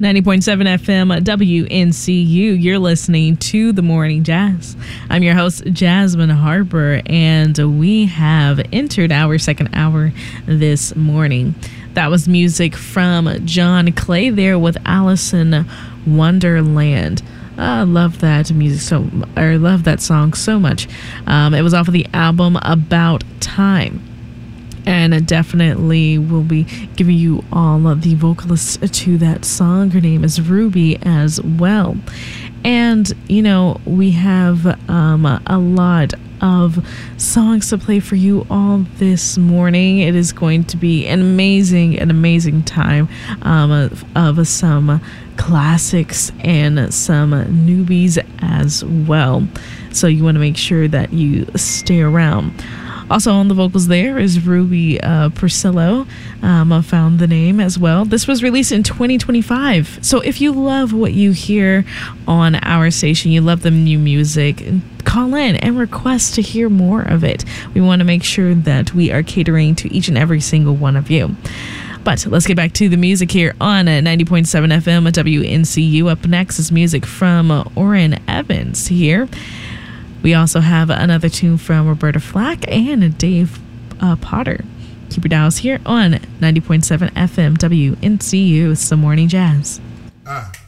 90.7 FM WNCU. You're listening to The Morning Jazz. I'm your host, Jasmine Harper, and we have entered our second hour this morning. That was music from John Clay there with Alice in Wonderland. I love that music love that song so much. It was off of the album About Time. And definitely will be giving you all of the vocalists to that song. Her name is Ruby as well. And, you know, we have a lot of songs to play for you all this morning. It is going to be an amazing time of some classics and some newbies as well. So you want to make sure that you stay around. Also on the vocals there is Ruby Priscillo. I found the name as well. This was released in 2025. So if you love what you hear on our station, you love the new music, call in and request to hear more of it. We want to make sure that we are catering to each and every single one of you. But let's get back to the music here on 90.7 FM at WNCU. Up next is music from Orrin Evans here. We also have another tune from Roberta Flack and Dave Potter. Keep your dials here on 90.7 FM WNCU. It's The Morning Jazz.